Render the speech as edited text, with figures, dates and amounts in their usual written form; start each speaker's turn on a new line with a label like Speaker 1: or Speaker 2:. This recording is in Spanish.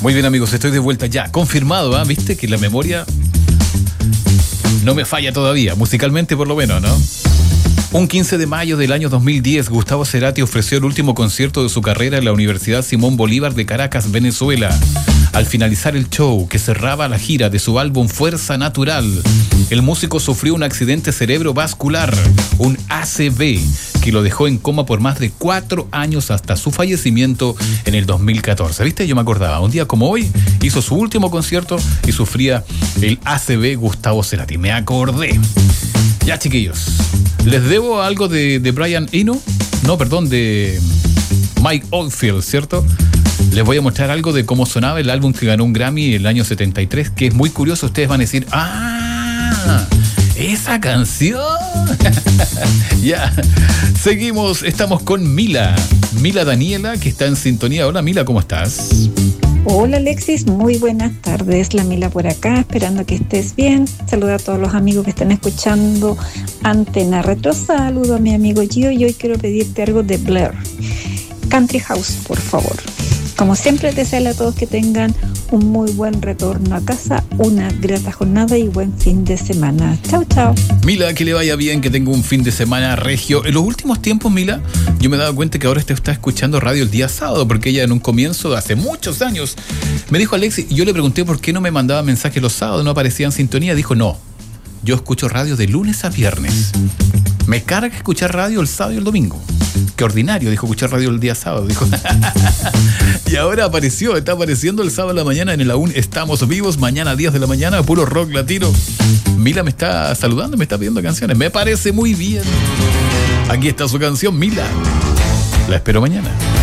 Speaker 1: Muy bien, amigos, estoy de vuelta ya. Confirmado, ¿ah? ¿Viste? Que la memoria no me falla todavía, musicalmente por lo menos, ¿no? Un 15 de mayo del año 2010, Gustavo Cerati ofreció el último concierto de su carrera en la Universidad Simón Bolívar de Caracas, Venezuela. Al finalizar el show, que cerraba la gira de su álbum Fuerza Natural, el músico sufrió un accidente cerebrovascular, un ACV, que lo dejó en coma por más de 4 años hasta su fallecimiento en el 2014. ¿Viste? Yo me acordaba, un día como hoy, hizo su último concierto y sufría el ACV Gustavo Cerati. Me acordé. Ya, chiquillos, les debo algo de Brian Eno. No, perdón, de Mike Oldfield, ¿cierto? Les voy a mostrar algo de cómo sonaba el álbum que ganó un Grammy en el año 73, que es muy curioso. Ustedes van a decir, ¡ah! ¡Esa canción! Ya, seguimos, estamos con Mila Daniela, que está en sintonía. Hola, Mila, ¿cómo estás?
Speaker 2: Hola, Alexis, muy buenas tardes. La Mila por acá, esperando que estés bien. Saluda a todos los amigos que están escuchando Antena Retro. Saludo a mi amigo Gio y hoy quiero pedirte algo de Blair. Country House, por favor. Como siempre, desearle a todos que tengan un muy buen retorno a casa, una grata jornada y buen fin de semana. Chao, chao.
Speaker 1: Mila, que le vaya bien, que tenga un fin de semana regio. En los últimos tiempos, Mila, yo me he dado cuenta que ahora usted está escuchando radio el día sábado, porque ella en un comienzo, hace muchos años, me dijo, Alexis, y yo le pregunté por qué no me mandaba mensajes los sábados, no aparecía en sintonía. Dijo, no, yo escucho radio de lunes a viernes. Me carga escuchar radio el sábado y el domingo. Qué ordinario, dijo, escuchar radio el día sábado, dijo. Y ahora está apareciendo el sábado en la mañana en el AUN Estamos Vivos, mañana 10 de la mañana, puro rock latino. Mila me está saludando, me está pidiendo canciones, me parece muy bien. Aquí está su canción, Mila. La espero mañana.